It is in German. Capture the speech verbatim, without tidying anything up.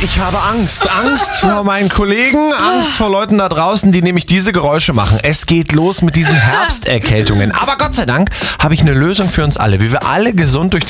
ich habe Angst. Angst vor meinen Kollegen, Angst vor Leuten da draußen, die nämlich diese Geräusche machen. Es geht los mit diesen Herbsterkältungen. Aber Gott sei Dank habe ich eine Lösung für uns alle, wie wir alle gesund durch die